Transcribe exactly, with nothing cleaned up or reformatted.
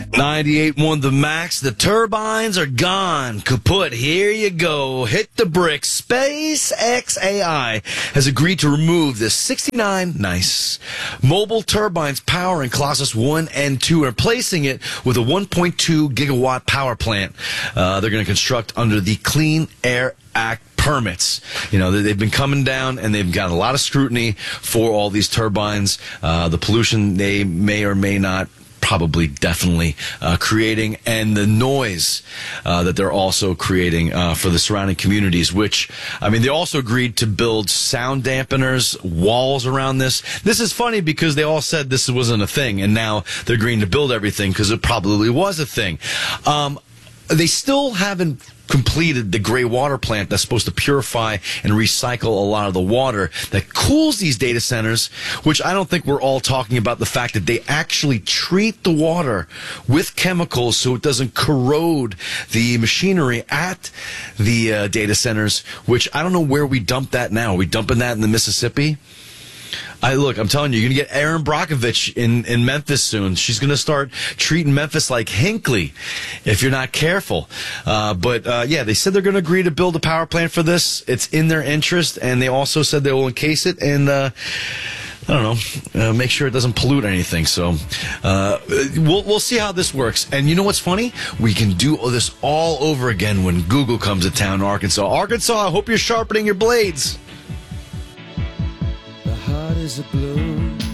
ninety-eight won the max. The turbines are gone. Kaput. Here you go. Hit the bricks. SpaceX A I has agreed to remove the sixty-nine nice mobile turbines powering Colossus one and two, replacing it with a one point two gigawatt power plant. Uh, they're going to construct under the Clean Air Act permits. You know, they've been coming down and they've got a lot of scrutiny for all these turbines. Uh, the pollution they may or may not probably definitely uh, creating, and the noise uh, that they're also creating uh, for the surrounding communities, which, I mean, they also agreed to build sound dampeners, walls around this. This is funny because they all said this wasn't a thing, and now they're agreeing to build everything because it probably was a thing. Um, they still haven't completed the gray water plant that's supposed to purify and recycle a lot of the water that cools these data centers, which I don't think we're all talking about the fact that they actually treat the water with chemicals so it doesn't corrode the machinery at the uh, data centers, which I don't know where we dump that now. Are we dumping that in the Mississippi? I look, I'm telling you, you're going to get Erin Brockovich in, in Memphis soon. She's going to start treating Memphis like Hinckley if you're not careful. Uh, but, uh, yeah, they said they're going to agree to build a power plant for this. It's in their interest, and they also said they will encase it and, uh, I don't know, uh, make sure it doesn't pollute anything. So uh, we'll, we'll see how this works. And you know what's funny? We can do this all over again when Google comes to town in Arkansas. Arkansas, I hope you're sharpening your blades. Heart is a blue